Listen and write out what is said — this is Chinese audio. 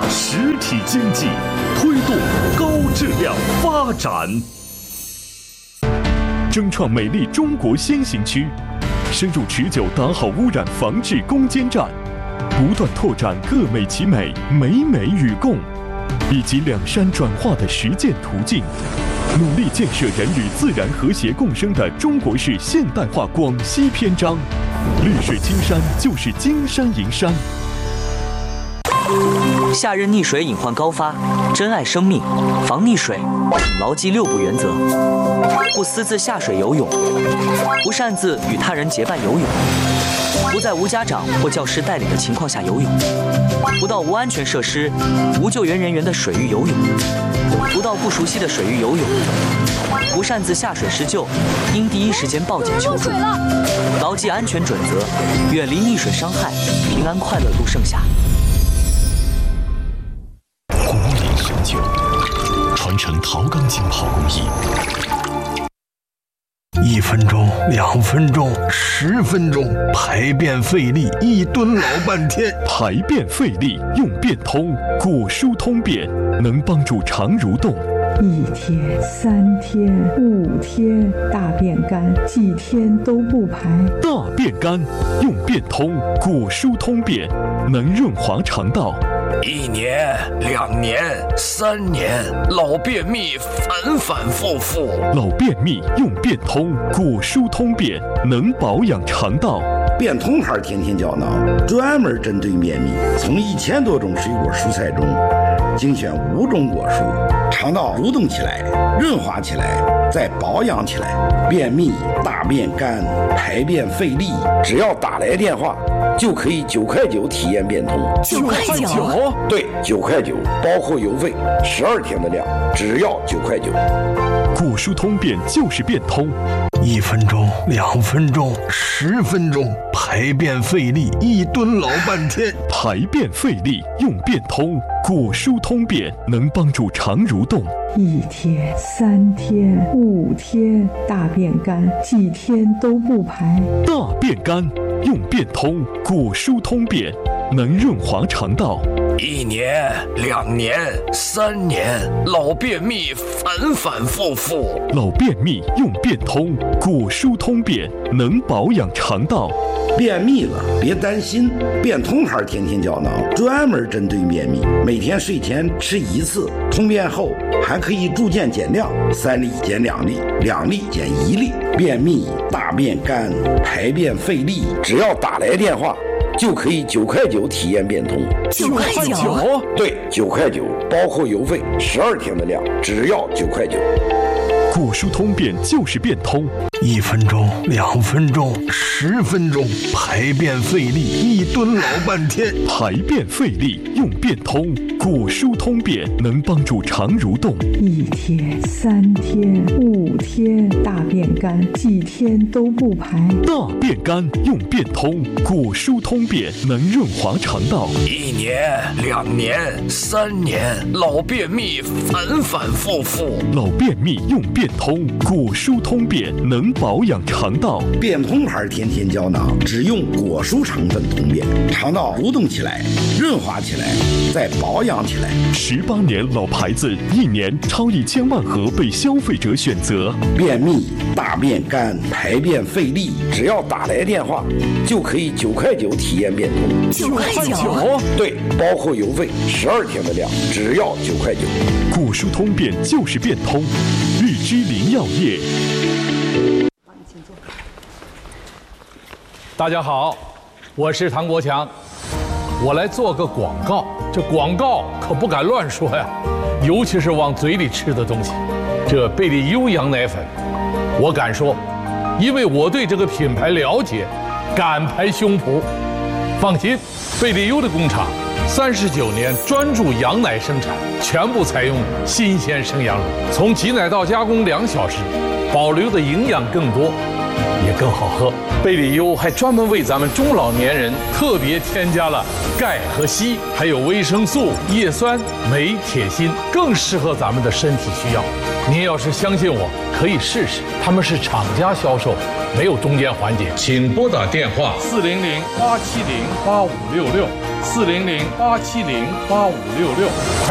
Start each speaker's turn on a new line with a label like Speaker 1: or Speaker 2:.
Speaker 1: 实体经济，推动高质量发展。争创美丽中国先行区，深入持久打好污染防治攻坚战，不断拓展各美其美、美美与共，以及两山转化的实践途径，努力建设人与自然和谐共生的中国式现代化广西篇章。绿水青山就是金山银山。
Speaker 2: 夏日溺水隐患高发，珍爱生命，防溺水，请牢记6不原则：不私自下水游泳，不擅自与他人结伴游泳，不在无家长或教师带领的情况下游泳，不到无安全设施、无救援人员的水域游泳，不到不熟悉的水域游泳，不擅自下水施救，应第一时间报警求助，牢记安全准则，远离溺水伤害，平安快乐度盛夏。
Speaker 1: 古岭神酒，传承陶钢筋泡工艺。
Speaker 3: 1分钟、2分钟、10分钟，排便费力，一蹲老半天。
Speaker 1: 排便费力用便通，果蔬通便能帮助肠蠕动。
Speaker 4: 1天、3天、5天，大便干，几天都不排。
Speaker 1: 大便干用便通，果蔬通便能润滑肠道。
Speaker 5: 1年、2年、3年，老便秘反反复复。
Speaker 1: 老便秘用便通，果蔬通便能保养肠道。
Speaker 6: 便通牌天天胶囊专门针对便秘，从1000多种水果蔬菜中精选5种果蔬，肠道蠕动起来，润滑起来，再保养起来。便秘、大便干、排便费力，只要打来电话就可以9块9体验便通。
Speaker 5: 9块9？
Speaker 6: 对，9块9，包括邮费，12天的量，只要9块9。
Speaker 1: 果蔬通便就是便通。
Speaker 3: 1分钟、2分钟、10分钟，排便费力，一蹲老半天。
Speaker 1: 排便费力用便通，果蔬通便能帮助肠蠕动。
Speaker 4: 1天、3天、5天，大便干，几天都不排。
Speaker 1: 大便干用便通，果蔬通便能润滑肠道。
Speaker 5: 1年、2年、3年，老便秘反反复复。
Speaker 1: 老便秘用便通，果蔬通便能保养肠道。
Speaker 6: 便秘了别担心，便通牌天天胶囊专门针对便秘，每天睡前吃1次，通便后还可以逐渐减量，3粒减2粒，2粒减1粒。便秘、大便干、排便费力，只要打来电话就可以9块9体验便通。
Speaker 5: 9块9？
Speaker 6: 对，9块9，包括邮费12天的量，只要9块9。
Speaker 1: 果蔬通便就是便通。
Speaker 3: 1分钟、2分钟、10分钟，排便费力，一蹲老半天。
Speaker 1: 排便费力用便通，果蔬通便能帮助肠蠕动。
Speaker 4: 1天、3天、5天，大便干，几天都不排。
Speaker 1: 大便干用便通，果蔬通便能润滑肠道。
Speaker 5: 1年、2年、3年，老便秘反反复复。
Speaker 1: 老便秘用便通，果蔬通便能保养肠道。
Speaker 6: 便通牌天天胶囊只用果蔬成分通便，肠道蠕动起来，润滑起来，再保养起来。
Speaker 1: 18年老牌子，1年超1000万盒被消费者选择。
Speaker 6: 便秘、大便干、排便费力，只要打来电话就可以9块9体验便通。
Speaker 5: 9块9？
Speaker 6: 对，包括邮费12天的量，只要9块9。
Speaker 1: 果蔬通便就是便通，绿之林药业。
Speaker 7: 大家好，我是唐国强，我来做个广告。这广告可不敢乱说呀，尤其是往嘴里吃的东西。这贝利优羊奶粉，我敢说，因为我对这个品牌了解，敢拍胸脯。放心，贝利优的工厂39年专注羊奶生产，全部采用新鲜生羊乳，从挤奶到加工2小时，保留的营养更多， 也更好喝。贝里优还专门为咱们中老年人特别添加了钙和硒，还有维生素、叶酸、镁、铁、锌，更适合咱们的身体需要。您要是相信我，可以试试，他们是厂家销售，没有中间环节。请拨打电话400-870-8566，400-870-8566。